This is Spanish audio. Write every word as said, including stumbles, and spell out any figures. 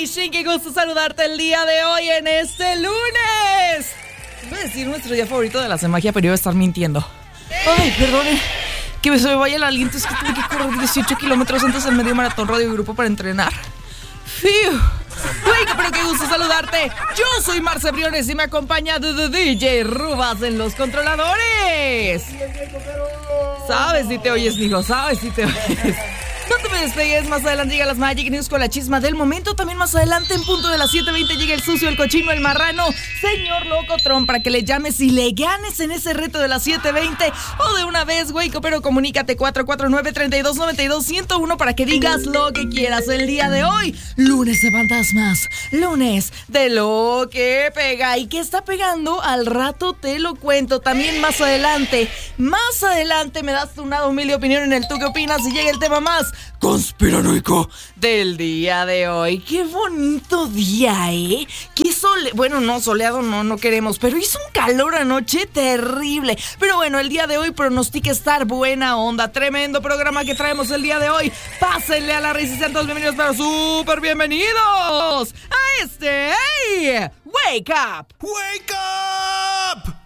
Nation, qué gusto saludarte el día de hoy en este lunes. Voy a decir nuestro día favorito de la semana, pero iba a estar mintiendo. Ay, perdone que se me vaya el aliento, es que tuve que correr dieciocho kilómetros antes del medio maratón Radio Grupo para entrenar. ¡Fiu! Uy, pero qué gusto saludarte. Yo soy Marce Briones y me acompaña D J Rubas en los controladores. Sabes si te oyes, mijo, sabes si te oyes. No te me despegues, más adelante llega las Magic News con la chisma del momento. También más adelante, en punto de las siete veinte, llega el sucio, el cochino, el marrano, señor Locotrón, para que le llames y le ganes en ese reto de las siete veinte. O de una vez, güey, pero comunícate cuatro cuatro nueve, tres dos nueve dos, uno cero uno para que digas lo que quieras el día de hoy. Lunes de fantasmas, lunes de lo que pega. ¿Y qué está pegando? Al rato te lo cuento. También más adelante, más adelante me das una humilde opinión en el tú qué opinas y llega el tema más conspiranoico del día de hoy. Qué bonito día, ¿eh? Qué sole... Bueno, no, soleado no, no queremos, pero hizo un calor anoche terrible. Pero bueno, el día de hoy pronostica estar buena onda. Tremendo programa que traemos el día de hoy. Pásenle a la risa y sean todos bienvenidos, pero súper bienvenidos a este hey, Wake Up. Wake Up.